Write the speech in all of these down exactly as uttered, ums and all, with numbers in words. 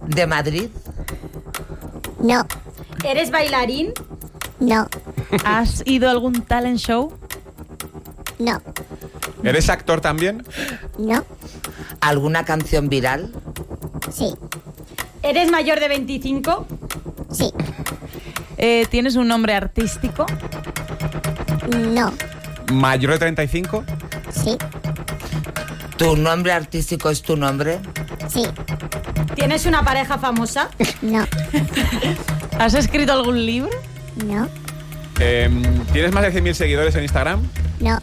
¿De Madrid? No. ¿Eres bailarín? No. ¿Has ido a algún talent show? No. ¿Eres actor también? No. ¿Alguna canción viral? Sí. ¿Eres mayor de veinticinco? Sí. Eh, ¿Tienes un nombre artístico? No. ¿Mayor de treinta y cinco? Sí. ¿Tu nombre artístico es tu nombre? Sí. ¿Tienes una pareja famosa? No. ¿Has escrito algún libro? No. Eh, ¿Tienes más de cien mil seguidores en Instagram? No.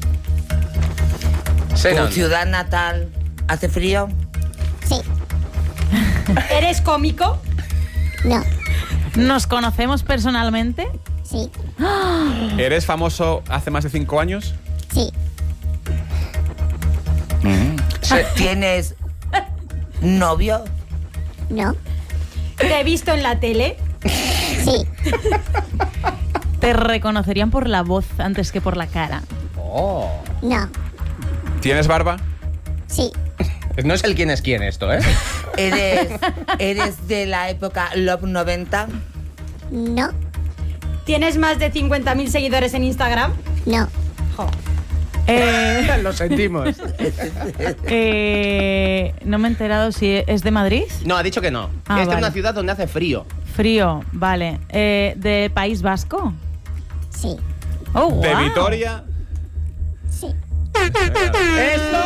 ¿Tu ciudad natal hace frío? Sí. ¿Eres cómico? No. ¿Nos conocemos personalmente? Sí. ¿Eres famoso hace más de cinco años? Sí. ¿Tienes novio? No. ¿Te he visto en la tele? Sí. ¿Te reconocerían por la voz antes que por la cara? Oh. No. ¿Tienes barba? Sí. No es el quién es quién esto, ¿eh? ¿Eres, ¿Eres de la época Love noventa? No. ¿Tienes más de cincuenta mil seguidores en Instagram? No. Jo. Eh, Lo sentimos. eh, no me he enterado si es de Madrid. No, ha dicho que no. Ah, Esta es vale. una ciudad donde hace frío. Frío, vale. Eh, ¿De País Vasco? Sí. Oh, ¿De wow. Vitoria? Sí. ¡Esto!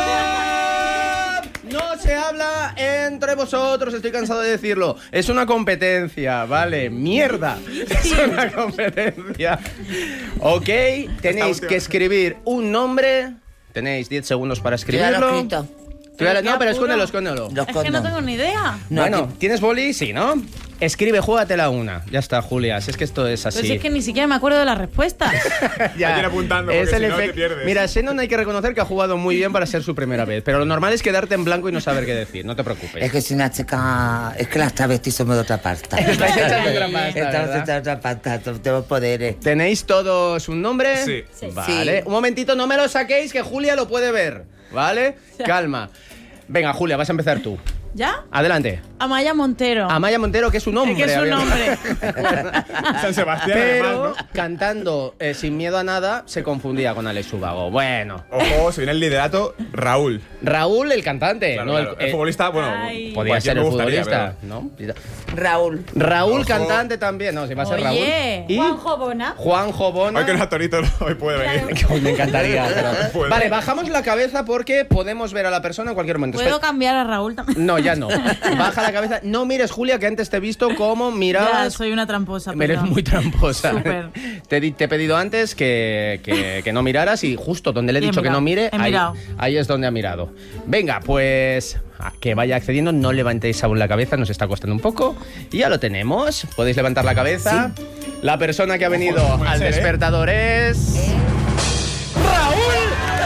No se habla entre vosotros, estoy cansado de decirlo. Es una competencia, ¿vale? ¡Mierda! Es una competencia. Ok, tenéis que escribir un nombre. Tenéis diez segundos para Yo ya lo he escribirlo. escrito. Tú ya lo- Qué No, pero apuro. escóndelo, escóndelo. Lo Es que no escondo. tengo ni idea. No, Bueno, aquí- ¿tienes boli? Sí, ¿no? Escribe, júgatela una. Ya está, Julia. Si es que esto es así. Pero si es que ni siquiera me acuerdo de las respuestas. Ya. Hay que ir apuntando, Es porque el si no te efecto. pierdes. Mira, Shannon hay que reconocer que ha jugado muy bien para ser su primera vez. Pero lo normal es quedarte en blanco y no saber qué decir. No te preocupes. Es que soy una chica... Es que las travestis somos de otra pasta. Estáis hechas de otra pasta, Estamos ¿verdad? hechas de otra pasta, tenemos poderes. ¿Tenéis todos un nombre? Sí. Sí. Vale. Sí. Un momentito, no me lo saquéis, que Julia lo puede ver. ¿Vale? Calma. Venga, Julia, vas a empezar tú. ¿Ya? Adelante. Amaya Montero. Amaya Montero, que es un hombre. Es que es un había- hombre. San Sebastián, Pero además, cantando eh, Sin miedo a nada, se confundía con Alex Ubago. Bueno. ¿no? Ojo, se viene el liderato, Raúl. Raúl, el cantante. Claro, no claro. el, El, eh, futbolista, bueno, Ay. Podía cualquier ser me el gustaría, futbolista, pero- ¿no? Raúl. Raúl, Ojo. cantante también. No, si va a ser Oye. Raúl. Y Juanjo Bona. Juanjo Bona. Hoy que no es actorito, no, hoy puede venir. Hoy me encantaría. pero- Puede. Vale, bajamos la cabeza porque podemos ver a la persona en cualquier momento. ¿Puedo Espera. cambiar a Raúl también? No, ya no. Baja la cabeza. No mires, Julia, que antes te he visto cómo Ya, mirabas. soy una tramposa. Eres perdón. muy tramposa. Súper. Te, di- te he pedido antes que, que- que no miraras y justo donde le he Y he dicho que mirado, no mire, he ahí, mirado. ahí es donde ha mirado. Venga, pues a que vaya accediendo, no levantéis aún la cabeza, nos está costando un poco. Y ya lo tenemos. Podéis levantar la cabeza. La persona que ha venido Ojo, puede al ser, ¿eh? despertador es... ¡Raúl!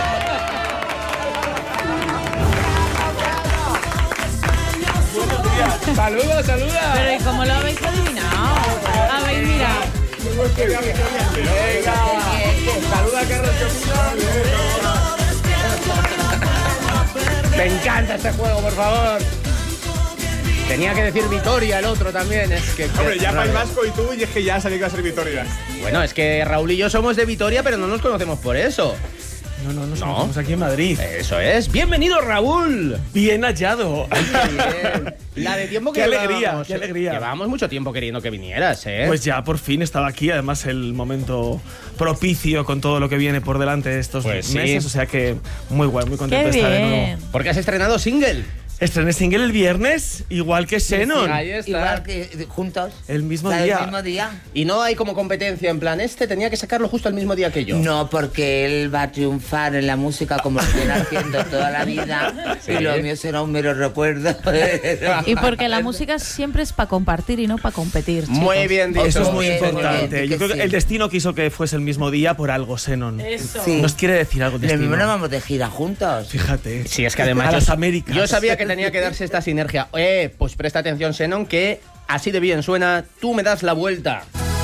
¡Saluda, saluda! Pero ¿y cómo lo habéis adivinado? Habéis mirado. Venga, saluda a Carlos Cosino. Me encanta este juego, por favor. Tenía que decir Vitoria el otro también. Es que, que- Hombre, ya raro. País Vasco y tú, y es que ya sabía que iba a ser Vitoria. Bueno, es que Raúl y yo somos de Vitoria, pero no nos conocemos por eso. No, no, nos No. conocemos aquí en Madrid. Eso es. ¡Bienvenido, Raúl! Bien hallado. Qué bien. La de tiempo que Qué alegría, llevábamos, qué eh. alegría. Llevábamos mucho tiempo queriendo que vinieras, ¿eh? Pues ya por fin estaba aquí, además el momento propicio con todo lo que viene por delante estos Pues sí. meses, o sea que muy guay, muy contento Qué de estar de bien. nuevo. Porque has estrenado single. Estrené single el viernes, igual que Shannon. Ahí está. Igual que juntos. El mismo O sea, día. El mismo día. Y no hay como competencia en plan, este tenía que sacarlo justo el mismo día que yo. No, porque él va a triunfar en la música como lo viene haciendo toda la vida. Sí. Y lo mío será un mero recuerdo. Y porque la música siempre es para compartir y no para competir, chicos. Muy bien dicho. Eso es muy Bien, importante. bien, Yo creo que sí. el destino quiso que fuese el mismo día por algo, Shannon. Eso. Sí. Nos quiere decir algo Lo destino. mismo no vamos de gira juntos. Fíjate. Sí, es que además A yo, las Américas. yo sabía que tenía que darse esta sinergia. Eh, pues presta atención, Shannon, que así de bien suena Tú me das la vuelta.